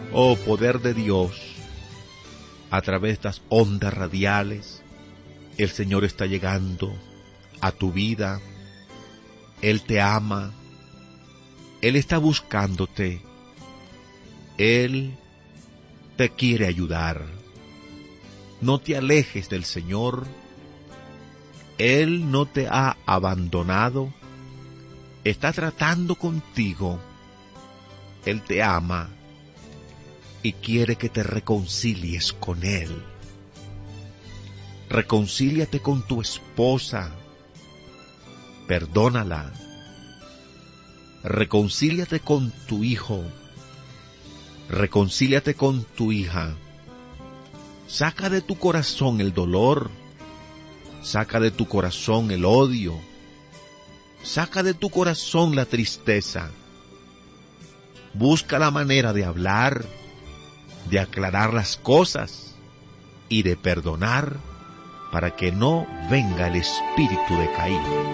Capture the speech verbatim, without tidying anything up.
Oh poder de Dios, a través de estas ondas radiales, el Señor está llegando a tu vida. Él te ama, Él está buscándote, Él te quiere ayudar. No te alejes del Señor, Él no te ha abandonado, está tratando contigo, Él te ama y quiere que te reconcilies con Él. Reconcíliate con tu esposa, perdónala. Reconcíliate con tu hijo, reconcíliate con tu hija. Saca de tu corazón el dolor, saca de tu corazón el odio, saca de tu corazón la tristeza. Busca la manera de hablar, de aclarar las cosas y de perdonar para que no venga el espíritu de Caín.